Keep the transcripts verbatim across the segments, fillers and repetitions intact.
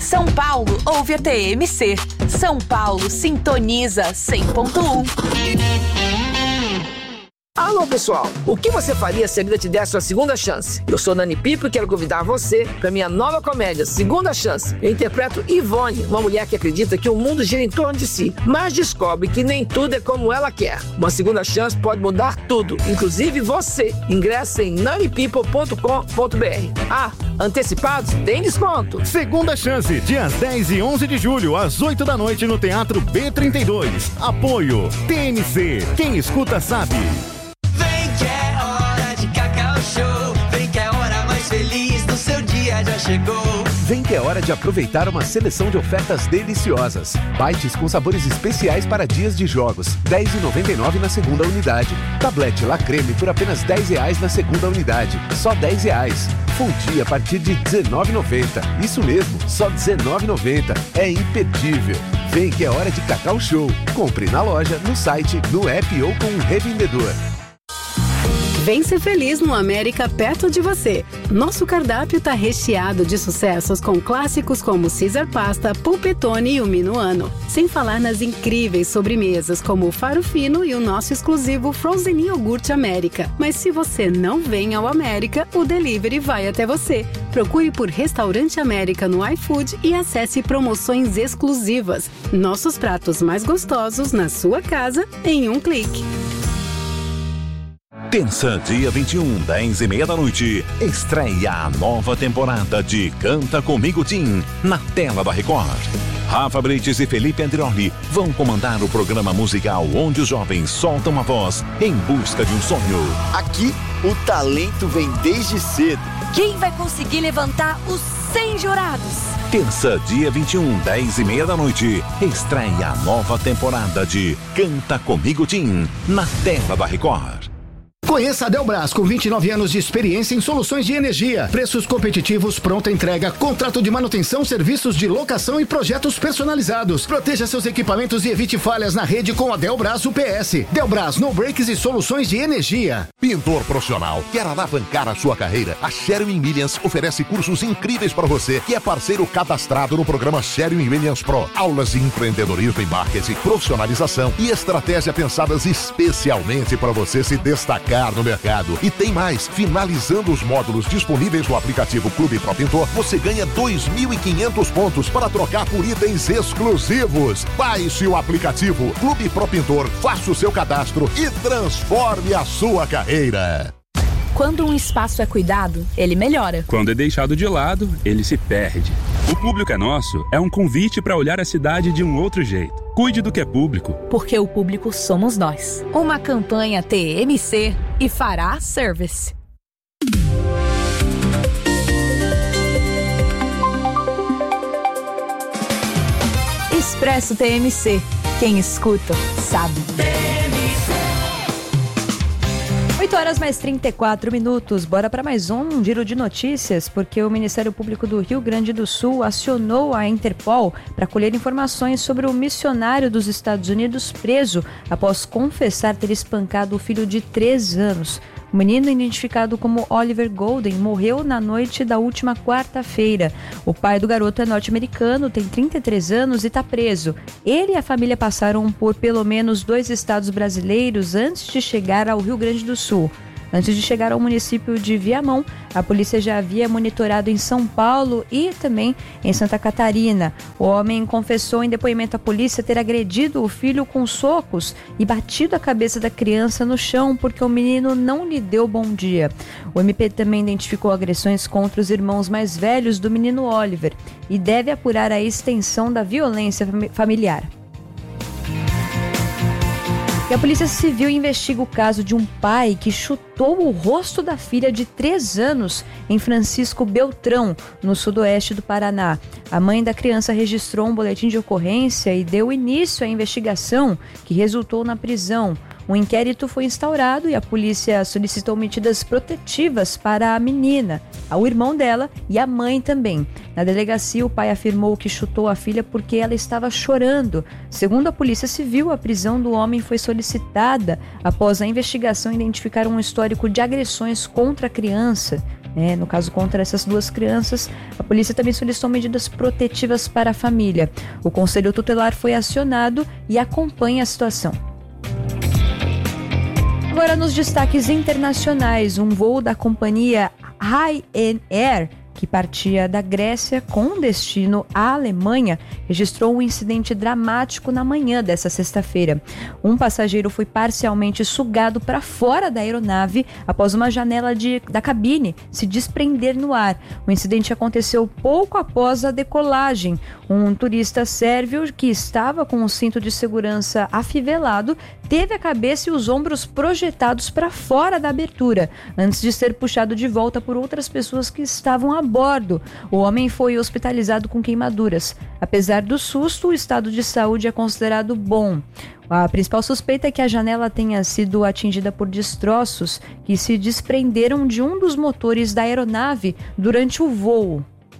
São Paulo ouve a T M C. São Paulo sintoniza cem ponto um. Alô, pessoal! O que você faria se a vida te desse uma segunda chance? Eu sou Nani Pipo e quero convidar você para minha nova comédia, Segunda Chance. Eu interpreto Ivone, uma mulher que acredita que o mundo gira em torno de si, mas descobre que nem tudo é como ela quer. Uma segunda chance pode mudar tudo, inclusive você. Ingresse em nani people ponto com ponto b r. Ah, antecipados tem desconto. Segunda Chance, dias dez e onze de julho, às oito da noite, no Teatro B trinta e dois. Apoio T M C. Quem escuta sabe. Vem que é hora mais feliz do seu dia já chegou. Vem que é hora de aproveitar uma seleção de ofertas deliciosas. Bites com sabores especiais para dias de jogos, dez reais e noventa e nove centavos na segunda unidade. Tablete La Creme por apenas dez reais na segunda unidade, só dez reais. Fundi a partir de dezenove reais e noventa centavos. Isso mesmo, só dezenove reais e noventa centavos. É imperdível. Vem que é hora de Cacau Show. Compre na loja, no site, no app ou com um revendedor. Vem ser feliz no América perto de você. Nosso cardápio tá recheado de sucessos com clássicos como Caesar Pasta, Pulpetone e o Minuano. Sem falar nas incríveis sobremesas como o Faro Fino e o nosso exclusivo Frozen Iogurte América. Mas se você não vem ao América, o delivery vai até você. Procure por Restaurante América no iFood e acesse promoções exclusivas. Nossos pratos mais gostosos na sua casa em um clique. Terça, dia vinte e um, dez e meia da noite, estreia a nova temporada de Canta Comigo Tim, na tela da Record. Rafa Brites e Felipe Andrioli vão comandar o programa musical onde os jovens soltam a voz em busca de um sonho. Aqui, o talento vem desde cedo. Quem vai conseguir levantar os cem jurados? Terça, dia vinte e um, dez e meia da noite, estreia a nova temporada de Canta Comigo Tim, na tela da Record. Conheça a Delbras, com vinte e nove anos de experiência em soluções de energia, preços competitivos, pronta entrega, contrato de manutenção, serviços de locação e projetos personalizados. Proteja seus equipamentos e evite falhas na rede com a Delbras U P S. Delbras, no breaks e soluções de energia. Pintor profissional, quer alavancar a sua carreira? A Sherwin Williams oferece cursos incríveis para você, que é parceiro cadastrado no programa Sherwin Williams Pro. Aulas de empreendedorismo e marketing, profissionalização e estratégia pensadas especialmente para você se destacar no mercado. E tem mais, finalizando os módulos disponíveis no aplicativo Clube Pro Pintor, você ganha dois mil e quinhentos pontos para trocar por itens exclusivos. Baixe o aplicativo Clube Pro Pintor, faça o seu cadastro e transforme a sua carreira. Quando um espaço é cuidado, ele melhora. Quando é deixado de lado, ele se perde. O Público é Nosso é um convite para olhar a cidade de um outro jeito. Cuide do que é público. Porque o público somos nós. Uma campanha T M C e Fará Service. Expresso T M C. Quem escuta, sabe. oito horas mais trinta e quatro minutos. Bora para mais um giro de notícias, porque o Ministério Público do Rio Grande do Sul acionou a Interpol para colher informações sobre o missionário dos Estados Unidos preso após confessar ter espancado o filho de três anos. O menino, identificado como Oliver Golden, morreu na noite da última quarta-feira. O pai do garoto é norte-americano, tem trinta e três anos e está preso. Ele e a família passaram por pelo menos dois estados brasileiros antes de chegar ao Rio Grande do Sul. Antes de chegar ao município de Viamão, a polícia já havia monitorado em São Paulo e também em Santa Catarina. O homem confessou em depoimento à polícia ter agredido o filho com socos e batido a cabeça da criança no chão porque o menino não lhe deu bom dia. O M P também identificou agressões contra os irmãos mais velhos do menino Oliver e deve apurar a extensão da violência familiar. E a Polícia Civil investiga o caso de um pai que chutou o rosto da filha de três anos em Francisco Beltrão, no sudoeste do Paraná. A mãe da criança registrou um boletim de ocorrência e deu início à investigação, que resultou na prisão. Um inquérito foi instaurado e a polícia solicitou medidas protetivas para a menina, ao irmão dela e a mãe também. Na delegacia, o pai afirmou que chutou a filha porque ela estava chorando. Segundo a Polícia Civil, a prisão do homem foi solicitada após a investigação identificar um histórico de agressões contra a criança. É, no caso, contra essas duas crianças, a polícia também solicitou medidas protetivas para a família. O Conselho Tutelar foi acionado e acompanha a situação. Agora, nos destaques internacionais, um voo da companhia Ryanair, que partia da Grécia com destino à Alemanha, registrou um incidente dramático na manhã dessa sexta-feira. Um passageiro foi parcialmente sugado para fora da aeronave após uma janela de, da cabine se desprender no ar. O incidente aconteceu pouco após a decolagem. Um turista sérvio que estava com um cinto de segurança afivelado teve a cabeça e os ombros projetados para fora da abertura, antes de ser puxado de volta por outras pessoas que estavam a bordo. O homem foi hospitalizado com queimaduras. Apesar do susto, o estado de saúde é considerado bom. A principal suspeita é que a janela tenha sido atingida por destroços que se desprenderam de um dos motores da aeronave durante o voo.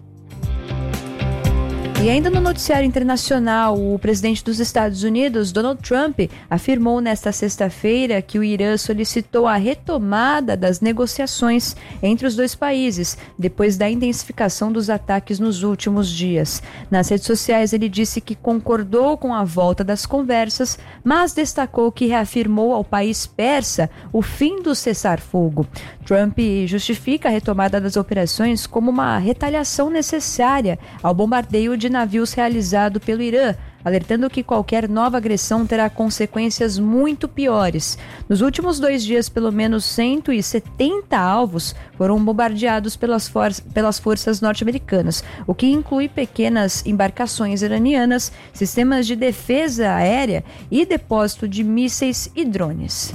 E ainda no noticiário internacional, o presidente dos Estados Unidos, Donald Trump, afirmou nesta sexta-feira que o Irã solicitou a retomada das negociações entre os dois países, depois da intensificação dos ataques nos últimos dias. Nas redes sociais, ele disse que concordou com a volta das conversas, mas destacou que reafirmou ao país persa o fim do cessar-fogo. Trump justifica a retomada das operações como uma retaliação necessária ao bombardeio de navios realizado pelo Irã, alertando que qualquer nova agressão terá consequências muito piores. Nos últimos dois dias, pelo menos cento e setenta alvos foram bombardeados pelas, for- pelas forças norte-americanas, o que inclui pequenas embarcações iranianas, sistemas de defesa aérea e depósito de mísseis e drones.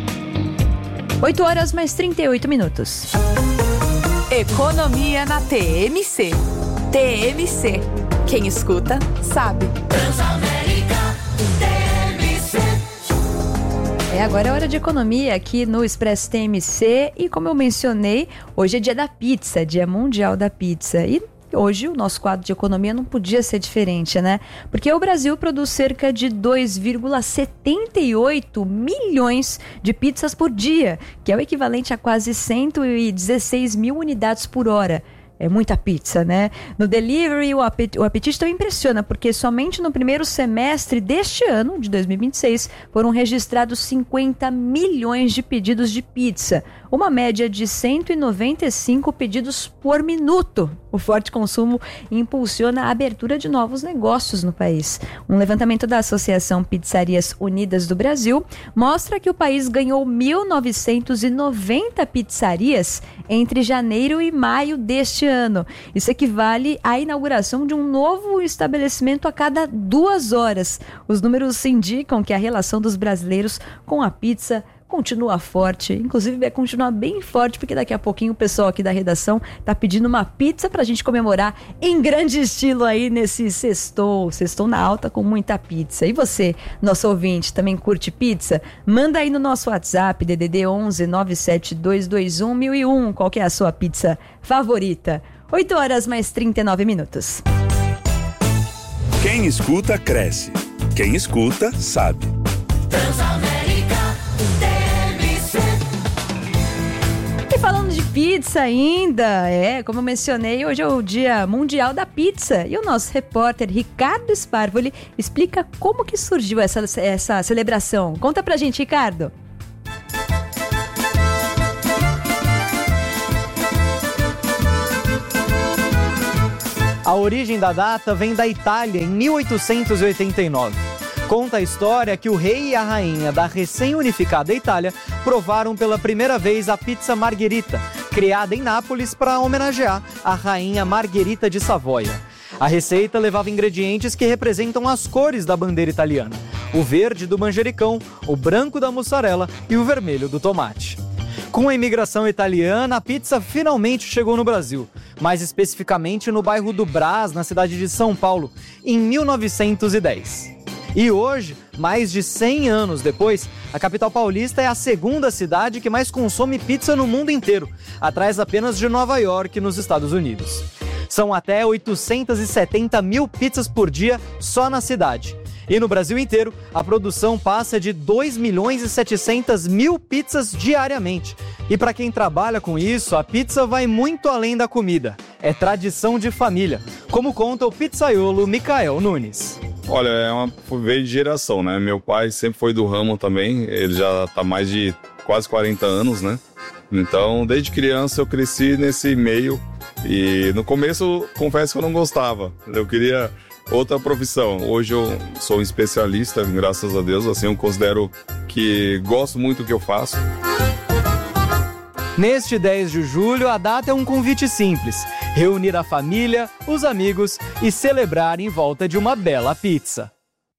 oito horas mais trinta e oito minutos. Economia na T M C. T M C. Quem escuta, sabe. Transamérica T M C. É, agora é hora de economia aqui no Expresso T M C. E como eu mencionei, hoje é dia da pizza, dia mundial da pizza. E hoje o nosso quadro de economia não podia ser diferente, né? Porque o Brasil produz cerca de dois vírgula setenta e oito milhões de pizzas por dia, que é o equivalente a quase cento e dezesseis mil unidades por hora. É muita pizza, né? No delivery, o apetite, o apetite também impressiona, porque somente no primeiro semestre deste ano, de dois mil e vinte e seis, foram registrados cinquenta milhões de pedidos de pizza, uma média de cento e noventa e cinco pedidos por minuto. O forte consumo impulsiona a abertura de novos negócios no país. Um levantamento da Associação Pizzarias Unidas do Brasil mostra que o país ganhou mil novecentas e noventa pizzarias entre janeiro e maio deste ano. Isso equivale à inauguração de um novo estabelecimento a cada duas horas. Os números indicam que a relação dos brasileiros com a pizza continua forte, inclusive vai continuar bem forte, porque daqui a pouquinho o pessoal aqui da redação tá pedindo uma pizza pra gente comemorar em grande estilo aí nesse sextou, sextou na alta com muita pizza. E você, nosso ouvinte, também curte pizza? Manda aí no nosso WhatsApp, D D D onze nove sete dois dois um mil e um, qual que é a sua pizza favorita? oito horas mais trinta e nove minutos. Quem escuta, cresce. Quem escuta, sabe. E falando de pizza ainda, é, como eu mencionei, hoje é o Dia Mundial da Pizza. E o nosso repórter Ricardo Sparvoli explica como que surgiu essa, essa celebração. Conta pra gente, Ricardo. A origem da data vem da Itália, em mil oitocentos e oitenta e nove. Conta a história que o rei e a rainha da recém-unificada Itália provaram pela primeira vez a pizza Margherita, criada em Nápoles para homenagear a rainha Margherita de Savoia. A receita levava ingredientes que representam as cores da bandeira italiana: o verde do manjericão, o branco da mussarela e o vermelho do tomate. Com a imigração italiana, a pizza finalmente chegou no Brasil, mais especificamente no bairro do Brás, na cidade de São Paulo, em mil novecentos e dez. E hoje, mais de cem anos depois, a capital paulista é a segunda cidade que mais consome pizza no mundo inteiro, atrás apenas de Nova York, nos Estados Unidos. São até oitocentas e setenta mil pizzas por dia só na cidade. E no Brasil inteiro, a produção passa de dois milhões e setecentas mil pizzas diariamente, E para quem trabalha com isso, a pizza vai muito além da comida. É tradição de família, como conta o pizzaiolo Micael Nunes. Olha, é uma, veio de geração, né? Meu pai sempre foi do ramo também, ele já tá mais de quase quarenta anos, né? Então, desde criança eu cresci nesse meio e no começo, confesso que eu não gostava. Eu queria outra profissão. Hoje eu sou um especialista, graças a Deus, assim, eu considero que gosto muito do que eu faço. Neste dez de julho, a data é um convite simples: reunir a família, os amigos e celebrar em volta de uma bela pizza.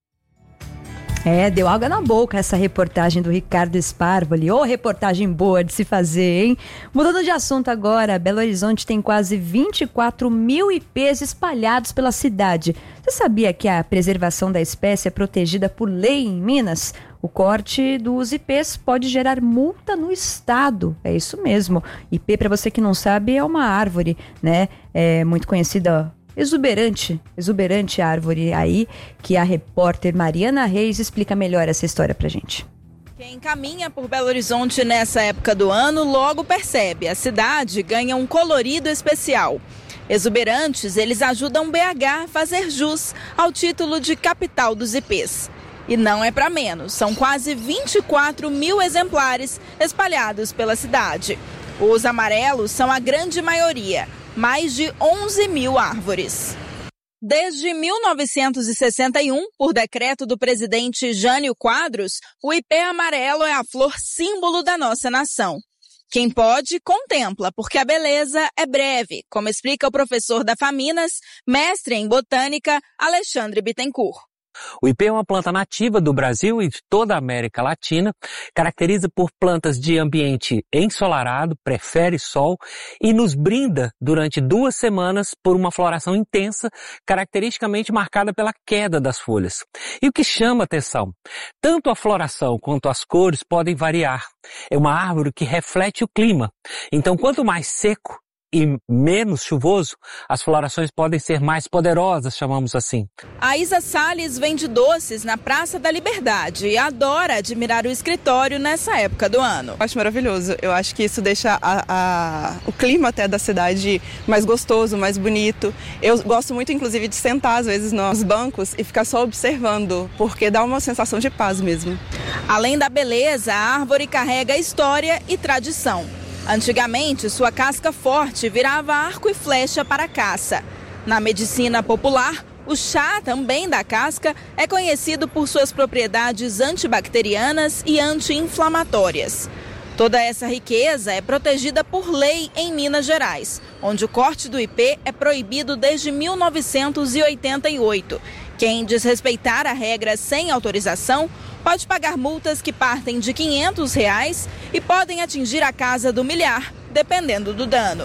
É, deu água na boca essa reportagem do Ricardo Sparvoli. Ô, reportagem boa de se fazer, hein? Mudando de assunto agora, Belo Horizonte tem quase vinte e quatro mil ipês espalhados pela cidade. Você sabia que a preservação da espécie é protegida por lei em Minas? O corte dos ipês pode gerar multa no estado. É isso mesmo. Ipê, para você que não sabe, é uma árvore, né? É muito conhecida, exuberante, exuberante árvore aí, que a repórter Mariana Reis explica melhor essa história pra gente. Quem caminha por Belo Horizonte nessa época do ano logo percebe, a cidade ganha um colorido especial. Exuberantes, eles ajudam B H a fazer jus ao título de capital dos ipês. E não é para menos, são quase vinte e quatro mil exemplares espalhados pela cidade. Os amarelos são a grande maioria, mais de onze mil árvores. Desde mil novecentos e sessenta e um, por decreto do presidente Jânio Quadros, o ipê amarelo é a flor símbolo da nossa nação. Quem pode, contempla, porque a beleza é breve, como explica o professor da Faminas, mestre em botânica, Alexandre Bittencourt. O ipê é uma planta nativa do Brasil e de toda a América Latina, caracteriza por plantas de ambiente ensolarado, prefere sol e nos brinda durante duas semanas por uma floração intensa, caracteristicamente marcada pela queda das folhas. E o que chama atenção, tanto a floração quanto as cores podem variar. É uma árvore que reflete o clima, então quanto mais seco e menos chuvoso, as florações podem ser mais poderosas, chamamos assim. A Isa Salles vende doces na Praça da Liberdade e adora admirar o escritório nessa época do ano. Eu acho maravilhoso. Eu acho que isso deixa a, a, o clima até da cidade mais gostoso, mais bonito. Eu gosto muito, inclusive, de sentar, às vezes, nos bancos e ficar só observando, porque dá uma sensação de paz mesmo. Além da beleza, a árvore carrega história e tradição. Antigamente, sua casca forte virava arco e flecha para a caça. Na medicina popular, o chá, também da casca, é conhecido por suas propriedades antibacterianas e anti-inflamatórias. Toda essa riqueza é protegida por lei em Minas Gerais, onde o corte do ipê é proibido desde mil novecentos e oitenta e oito. Quem desrespeitar a regra sem autorização pode pagar multas que partem de quinhentos reais e podem atingir a casa do milhar, dependendo do dano.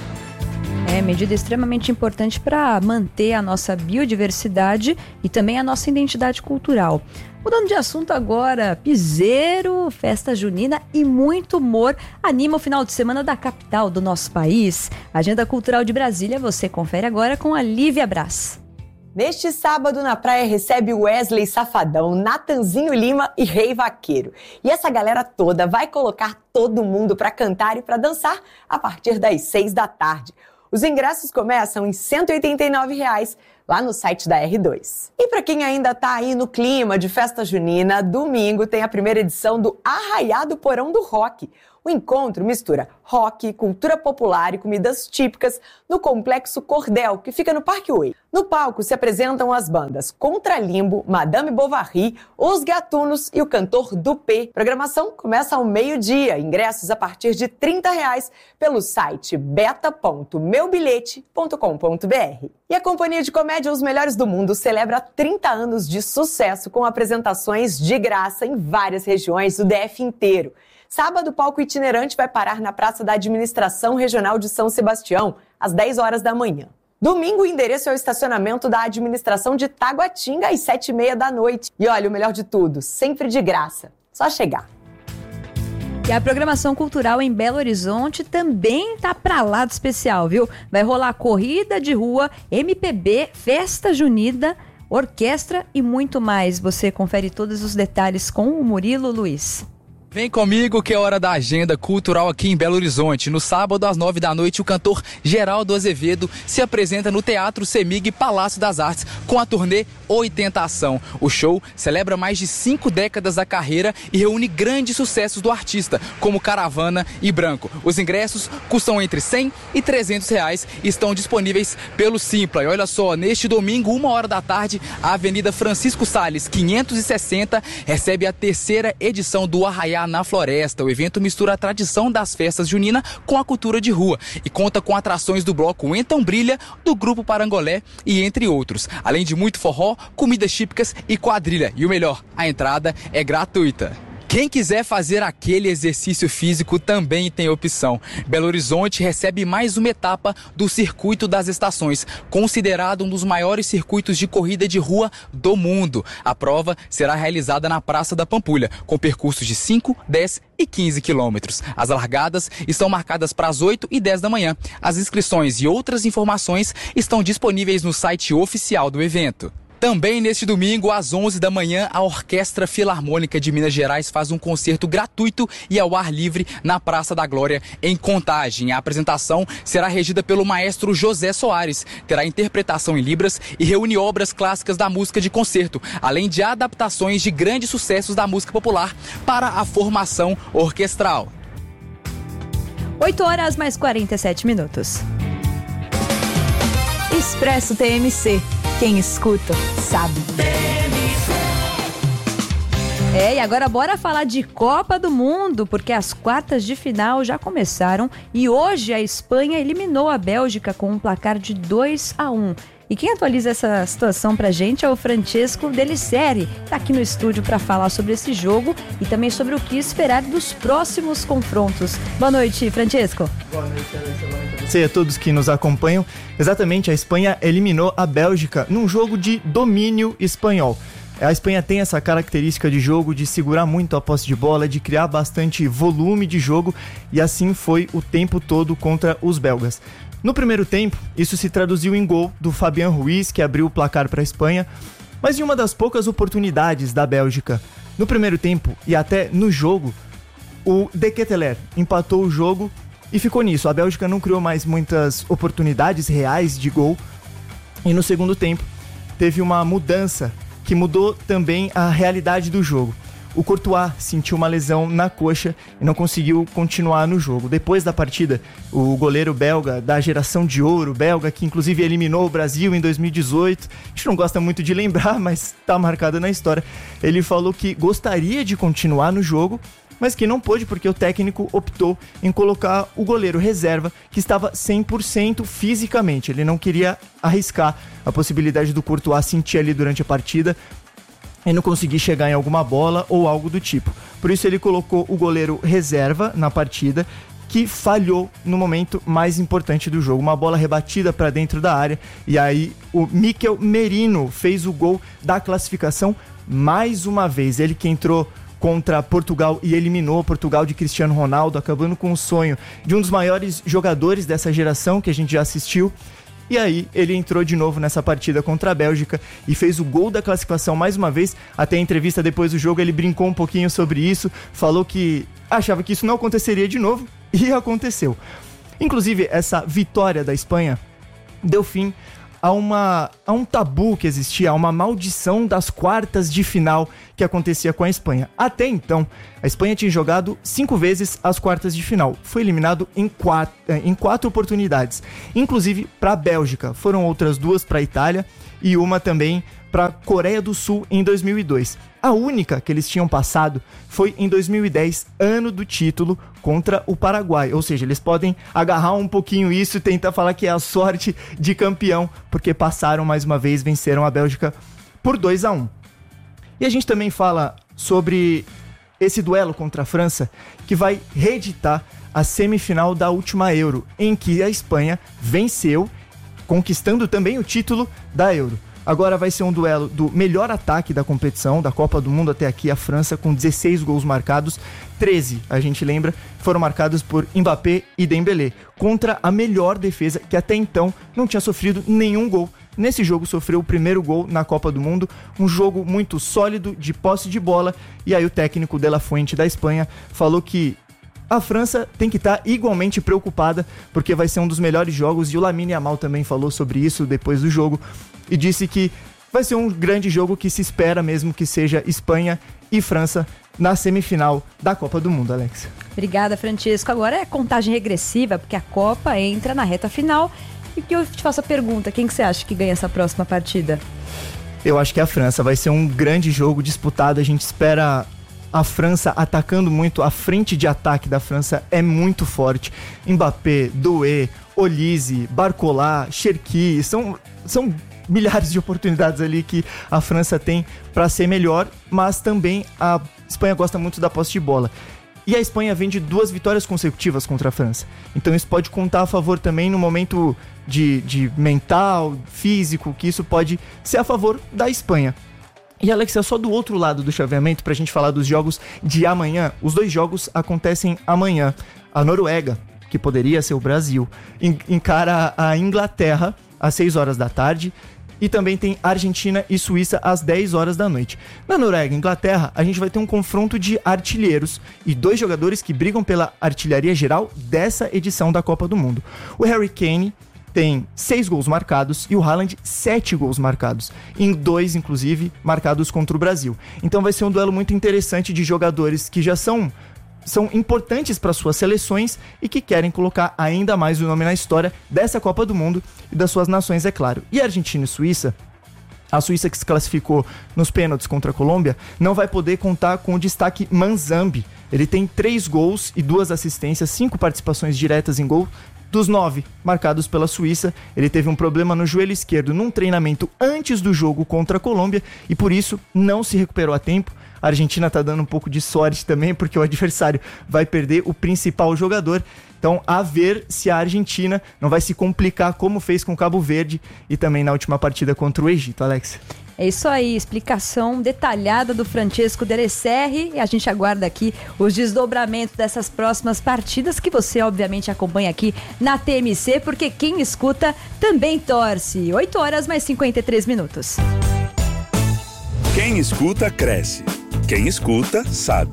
É medida extremamente importante para manter a nossa biodiversidade e também a nossa identidade cultural. Mudando de assunto agora, piseiro, festa junina e muito humor anima o final de semana da capital do nosso país. A Agenda Cultural de Brasília você confere agora com a Lívia Brás. Neste sábado, na praia, recebe Wesley Safadão, Natanzinho Lima e Rei Vaqueiro. E essa galera toda vai colocar todo mundo para cantar e para dançar a partir das seis da tarde. Os ingressos começam em cento e oitenta e nove reais lá no site da R dois. E para quem ainda está aí no clima de festa junina, domingo tem a primeira edição do Arraiado Porão do Rock. O encontro mistura rock, cultura popular e comidas típicas no Complexo Cordel, que fica no Parque Oi. No palco se apresentam as bandas Contralimbo, Madame Bovary, Os Gatunos e o cantor Dupê. A programação começa ao meio-dia, ingressos a partir de trinta reais pelo site beta ponto meu bilhete ponto com ponto br. E a companhia de comédia Os Melhores do Mundo celebra trinta anos de sucesso com apresentações de graça em várias regiões do D F inteiro. Sábado, o palco itinerante vai parar na Praça da Administração Regional de São Sebastião, às dez horas da manhã. Domingo, o endereço é o estacionamento da Administração de Taguatinga, às sete e meia da noite. E olha, o melhor de tudo, sempre de graça. Só chegar. E a programação cultural em Belo Horizonte também tá pra lá de especial, viu? Vai rolar corrida de rua, M P B, festa junina, orquestra e muito mais. Você confere todos os detalhes com o Murilo Luiz. Vem comigo que é hora da agenda cultural aqui em Belo Horizonte. No sábado, às nove da noite, o cantor Geraldo Azevedo se apresenta no Teatro Semig Palácio das Artes com a turnê Oitentação. O show celebra mais de cinco décadas da carreira e reúne grandes sucessos do artista, como Caravana e Branco. Os ingressos custam entre cem e trezentos reais e estão disponíveis pelo Simpla. E olha só, neste domingo, uma hora da tarde, a Avenida Francisco Salles, quinhentos e sessenta, recebe a terceira edição do Arraiá na Floresta. O evento mistura a tradição das festas juninas com a cultura de rua e conta com atrações do bloco Então Brilha, do Grupo Parangolé e entre outros. Além de muito forró, comidas típicas e quadrilha. E o melhor, a entrada é gratuita. Quem quiser fazer aquele exercício físico também tem opção. Belo Horizonte recebe mais uma etapa do Circuito das Estações, considerado um dos maiores circuitos de corrida de rua do mundo. A prova será realizada na Praça da Pampulha, com percursos de cinco, dez e quinze quilômetros. As largadas estão marcadas para as oito e dez da manhã. As inscrições e outras informações estão disponíveis no site oficial do evento. Também neste domingo, às onze da manhã, a Orquestra Filarmônica de Minas Gerais faz um concerto gratuito e ao ar livre na Praça da Glória, em Contagem. A apresentação será regida pelo maestro José Soares, terá interpretação em Libras e reúne obras clássicas da música de concerto, além de adaptações de grandes sucessos da música popular para a formação orquestral. oito horas mais quarenta e sete minutos. Expresso T M C. Quem escuta, sabe. É, e agora bora falar de Copa do Mundo, porque as quartas de final já começaram e hoje a Espanha eliminou a Bélgica com um placar de dois a um. E quem atualiza essa situação pra gente é o Francesco Deliceri, tá aqui no estúdio para falar sobre esse jogo e também sobre o que esperar dos próximos confrontos. Boa noite, Francesco. Boa noite, Alessa. Boa noite a você e a todos que nos acompanham. Exatamente, a Espanha eliminou a Bélgica num jogo de domínio espanhol. A Espanha tem essa característica de jogo de segurar muito a posse de bola, de criar bastante volume de jogo e assim foi o tempo todo contra os belgas. No primeiro tempo, isso se traduziu em gol do Fabián Ruiz, que abriu o placar para a Espanha, mas em uma das poucas oportunidades da Bélgica. No primeiro tempo e até no jogo, o De Ketelaere empatou o jogo e ficou nisso. A Bélgica não criou mais muitas oportunidades reais de gol e no segundo tempo teve uma mudança que mudou também a realidade do jogo. O Courtois sentiu uma lesão na coxa e não conseguiu continuar no jogo. Depois da partida, o goleiro belga da geração de ouro belga, que inclusive eliminou o Brasil em dois mil e dezoito, a gente não gosta muito de lembrar, mas está marcado na história, ele falou que gostaria de continuar no jogo, mas que não pôde porque o técnico optou em colocar o goleiro reserva, que estava cem por cento fisicamente. Ele não queria arriscar a possibilidade do Courtois sentir ali durante a partida e não conseguir chegar em alguma bola ou algo do tipo. Por isso ele colocou o goleiro reserva na partida, que falhou no momento mais importante do jogo. Uma bola rebatida para dentro da área e aí o Mikel Merino fez o gol da classificação mais uma vez. Ele que entrou contra Portugal e eliminou Portugal de Cristiano Ronaldo, acabando com o sonho de um dos maiores jogadores dessa geração que a gente já assistiu. E aí ele entrou de novo nessa partida contra a Bélgica e fez o gol da classificação mais uma vez. Até a entrevista depois do jogo ele brincou um pouquinho sobre isso, falou que achava que isso não aconteceria de novo e aconteceu. Inclusive essa vitória da Espanha deu fim a, uma, a um tabu que existia, a uma maldição das quartas de final que acontecia com a Espanha. Até então, a Espanha tinha jogado cinco vezes as quartas de final. Foi eliminado em quatro, em quatro oportunidades, inclusive para a Bélgica. Foram outras duas para a Itália e uma também para a Coreia do Sul em dois mil e dois. A única que eles tinham passado foi em dois mil e dez, ano do título, contra o Paraguai. Ou seja, eles podem agarrar um pouquinho isso e tentar falar que é a sorte de campeão, porque passaram mais uma vez, venceram a Bélgica por dois a um. E a gente também fala sobre esse duelo contra a França, que vai reeditar a semifinal da última Euro, em que a Espanha venceu, conquistando também o título da Euro. Agora vai ser um duelo do melhor ataque da competição, da Copa do Mundo até aqui, a França, com dezesseis gols marcados, treze, a gente lembra, foram marcados por Mbappé e Dembélé, contra a melhor defesa, que até então não tinha sofrido nenhum gol nesse jogo sofreu o primeiro gol na Copa do Mundo, um jogo muito sólido, de posse de bola, e aí o técnico De La Fuente da Espanha falou que a França tem que estar igualmente preocupada, porque vai ser um dos melhores jogos, e o Lamine Yamal também falou sobre isso depois do jogo, e disse que vai ser um grande jogo que se espera mesmo que seja Espanha e França na semifinal da Copa do Mundo, Alex. Obrigada, Francisco. Agora é contagem regressiva, porque a Copa entra na reta final. E que eu te faço a pergunta, quem que você acha que ganha essa próxima partida? Eu acho que a França vai ser um grande jogo disputado, a gente espera a França atacando muito, a frente de ataque da França é muito forte. Mbappé, Doué, Olise, Barcola, Cherki, são, são milhares de oportunidades ali que a França tem para ser melhor, mas também a Espanha gosta muito da posse de bola. E a Espanha vem de duas vitórias consecutivas contra a França. Então isso pode contar a favor também no momento de, de mental, físico, que isso pode ser a favor da Espanha. E, Alexia, só do outro lado do chaveamento, pra gente falar dos jogos de amanhã. Os dois jogos acontecem amanhã. A Noruega, que poderia ser o Brasil, encara a Inglaterra às seis horas da tarde. E também tem Argentina e Suíça às dez horas da noite. Na Noruega e Inglaterra, a gente vai ter um confronto de artilheiros e dois jogadores que brigam pela artilharia geral dessa edição da Copa do Mundo. O Harry Kane tem seis gols marcados e o Haaland sete gols marcados, em dois, inclusive, marcados contra o Brasil. Então vai ser um duelo muito interessante de jogadores que já são, são importantes para suas seleções e que querem colocar ainda mais o nome na história dessa Copa do Mundo e das suas nações, é claro. E Argentina e Suíça, a Suíça que se classificou nos pênaltis contra a Colômbia, não vai poder contar com o destaque Manzambi. Ele tem três gols e duas assistências, cinco participações diretas em gol. Dos nove marcados pela Suíça, ele teve um problema no joelho esquerdo num treinamento antes do jogo contra a Colômbia e por isso não se recuperou a tempo. A Argentina tá dando um pouco de sorte também, porque o adversário vai perder o principal jogador. Então, a ver se a Argentina não vai se complicar como fez com o Cabo Verde e também na última partida contra o Egito, Alex. É isso aí, explicação detalhada do Francesco Derecerri, e a gente aguarda aqui os desdobramentos dessas próximas partidas que você obviamente acompanha aqui na T M C, porque quem escuta também torce. oito horas mais cinquenta e três minutos. Quem escuta cresce. Quem escuta sabe.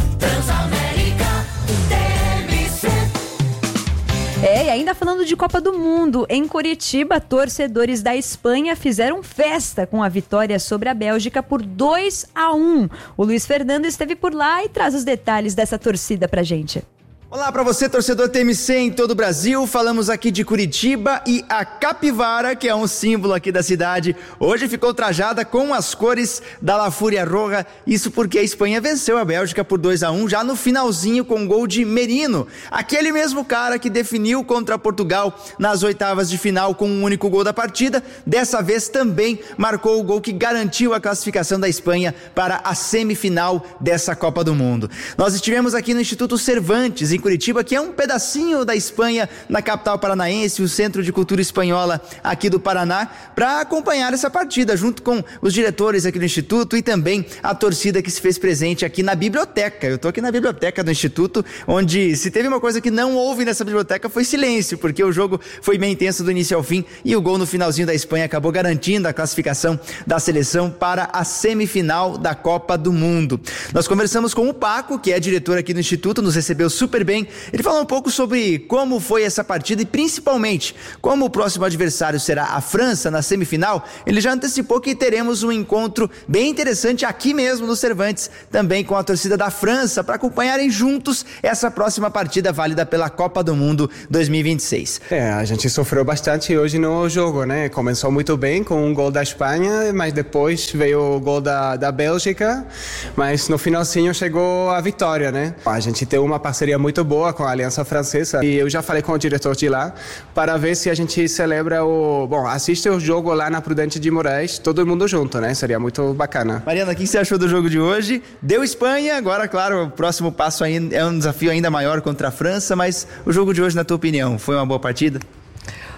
É, e ainda falando de Copa do Mundo, em Curitiba, torcedores da Espanha fizeram festa com a vitória sobre a Bélgica por dois a um. O Luiz Fernando esteve por lá e traz os detalhes dessa torcida pra gente. Olá para você, torcedor T M C em todo o Brasil. Falamos aqui de Curitiba e a capivara, que é um símbolo aqui da cidade, hoje ficou trajada com as cores da La Fúria Roja. Isso porque a Espanha venceu a Bélgica por dois a um já no finalzinho com um gol de Merino, aquele mesmo cara que definiu contra Portugal nas oitavas de final com um único gol da partida. Dessa vez também marcou o gol que garantiu a classificação da Espanha para a semifinal dessa Copa do Mundo. Nós estivemos aqui no Instituto Cervantes em Curitiba, que é um pedacinho da Espanha, na capital paranaense, o Centro de Cultura Espanhola aqui do Paraná, para acompanhar essa partida, junto com os diretores aqui do Instituto e também a torcida que se fez presente aqui na biblioteca. Eu estou aqui na biblioteca do Instituto, onde se teve uma coisa que não houve nessa biblioteca foi silêncio, porque o jogo foi bem intenso do início ao fim e o gol no finalzinho da Espanha acabou garantindo a classificação da seleção para a semifinal da Copa do Mundo. Nós conversamos com o Paco, que é diretor aqui do Instituto, nos recebeu super bem. Ele falou um pouco sobre como foi essa partida e principalmente como o próximo adversário será a França na semifinal. Ele já antecipou que teremos um encontro bem interessante aqui mesmo no Cervantes, também com a torcida da França, para acompanharem juntos essa próxima partida válida pela Copa do Mundo dois mil e vinte e seis. É, a gente sofreu bastante hoje no jogo, né? Começou muito bem com um gol da Espanha, mas depois veio o gol da, da Bélgica, mas no finalzinho chegou a vitória, né? A gente tem uma parceria muito boa com a Aliança Francesa e eu já falei com o diretor de lá para ver se a gente celebra o... Bom, assiste o jogo lá na Prudente de Moraes, todo mundo junto, né? Seria muito bacana. Mariana, o que você achou do jogo de hoje? Deu Espanha, agora, claro, o próximo passo ainda é um desafio ainda maior contra a França, mas o jogo de hoje, na tua opinião, foi uma boa partida?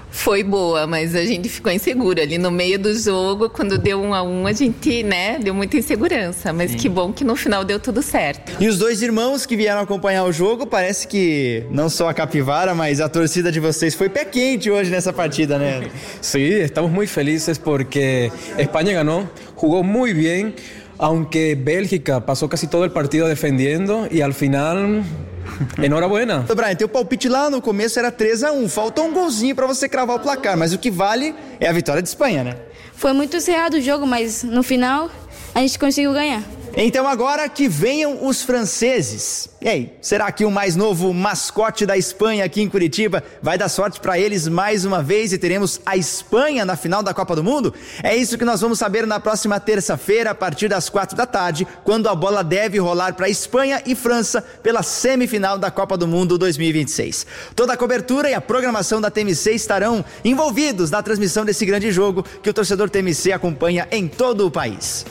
Foi boa, mas a gente ficou insegura ali no meio do jogo. Quando deu um a um, a gente, né, deu muita insegurança. Mas Sim. que bom que no final deu tudo certo. E os dois irmãos que vieram acompanhar o jogo, parece que não só a Capivara, mas a torcida de vocês foi pé quente hoje nessa partida, né? Sim, estamos muito felizes porque Espanha ganhou, jugou muito bem, aunque Bélgica passou casi todo o partido defendendo e al final... Enhorabuena. Brian, teu palpite lá no começo era três a um. Faltou um golzinho pra você cravar o placar, mas o que vale é a vitória de Espanha, né? Foi muito cerrado o jogo, mas no final a gente conseguiu ganhar. Então agora que venham os franceses. E aí, será que o mais novo mascote da Espanha aqui em Curitiba vai dar sorte para eles mais uma vez e teremos a Espanha na final da Copa do Mundo? É isso que nós vamos saber na próxima terça-feira, a partir das quatro da tarde, quando a bola deve rolar para Espanha e França pela semifinal da Copa do Mundo dois mil e vinte e seis. Toda a cobertura e a programação da T M C estarão envolvidos na transmissão desse grande jogo que o torcedor T M C acompanha em todo o país.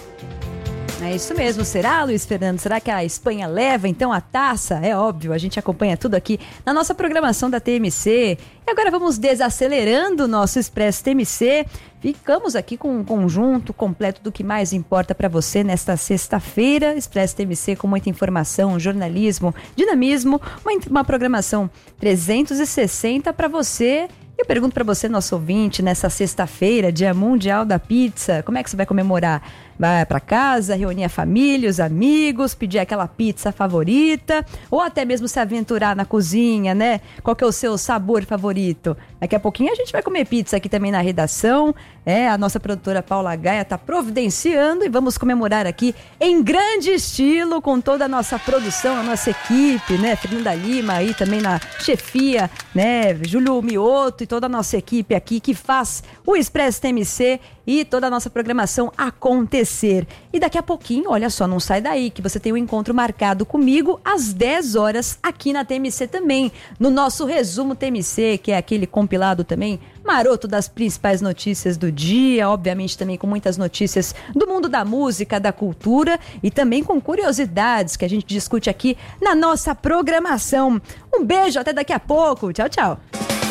É isso mesmo, será, Luiz Fernando? Será que a Espanha leva então a taça? É óbvio, a gente acompanha tudo aqui na nossa programação da T M C. E agora vamos desacelerando o nosso Expresso T M C. Ficamos aqui com um conjunto completo do que mais importa para você nesta sexta-feira. Expresso T M C com muita informação, jornalismo, dinamismo, uma, uma programação trezentos e sessenta para você. Eu pergunto para você, nosso ouvinte, nessa sexta-feira, Dia Mundial da Pizza, como é que você vai comemorar? Vai para casa, reunir a família, os amigos, pedir aquela pizza favorita, ou até mesmo se aventurar na cozinha, né? Qual que é o seu sabor favorito? Daqui a pouquinho a gente vai comer pizza aqui também na redação. É, a nossa produtora Paula Gaia está providenciando e vamos comemorar aqui em grande estilo com toda a nossa produção, a nossa equipe, né? Fernanda Lima aí também na chefia, né? Júlio Mioto e toda a nossa equipe aqui que faz o Expresso T M C e toda a nossa programação acontecer. E daqui a pouquinho, olha só, não sai daí, que você tem um encontro marcado comigo às dez horas aqui na T M C também, no nosso Resumo T M C, que é aquele compilado também maroto das principais notícias do dia, obviamente também com muitas notícias do mundo da música, da cultura e também com curiosidades que a gente discute aqui na nossa programação. Um beijo, até daqui a pouco. Tchau, tchau.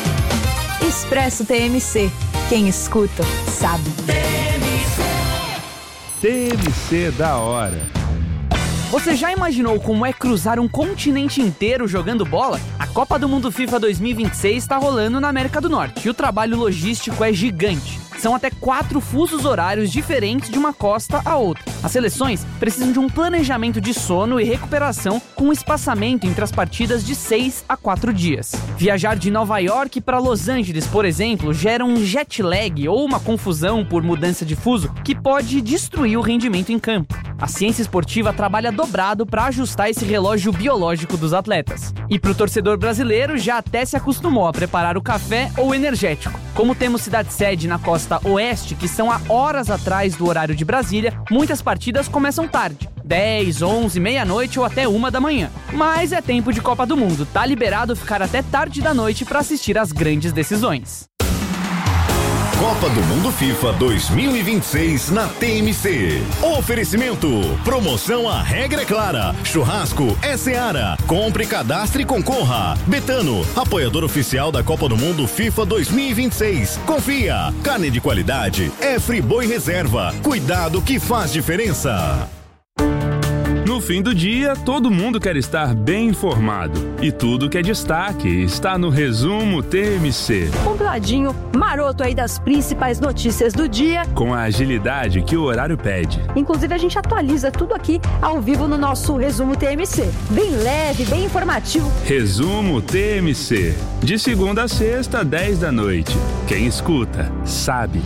Expresso T M C. Quem escuta, sabe. T M C da hora. Você já imaginou como é cruzar um continente inteiro jogando bola? A Copa do Mundo FIFA dois mil e vinte e seis está rolando na América do Norte e o trabalho logístico é gigante. São até quatro fusos horários diferentes de uma costa a outra. As seleções precisam de um planejamento de sono e recuperação com um espaçamento entre as partidas de seis a quatro dias. Viajar de Nova York para Los Angeles, por exemplo, gera um jet lag ou uma confusão por mudança de fuso que pode destruir o rendimento em campo. A ciência esportiva trabalha dobrado para ajustar esse relógio biológico dos atletas. E para o torcedor brasileiro já até se acostumou a preparar o café ou o energético. Como temos cidade-sede na costa oeste, que são a horas atrás do horário de Brasília, muitas partidas começam tarde, dez, onze, meia-noite ou até uma da manhã. Mas é tempo de Copa do Mundo, tá liberado ficar até tarde da noite para assistir às grandes decisões. Copa do Mundo FIFA dois mil e vinte e seis na T M C. Oferecimento. Promoção A Regra é Clara. Churrasco é Seara. Compre, cadastre e concorra. Betano, apoiador oficial da Copa do Mundo FIFA dois mil e vinte e seis. Confia. Carne de qualidade é Friboi Reserva. Cuidado que faz diferença. No fim do dia, todo mundo quer estar bem informado. E tudo que é destaque está no Resumo T M C. Compiladinho maroto aí das principais notícias do dia. Com a agilidade que o horário pede. Inclusive, a gente atualiza tudo aqui ao vivo no nosso Resumo T M C. Bem leve, bem informativo. Resumo T M C. De segunda a sexta, dez da noite. Quem escuta, sabe.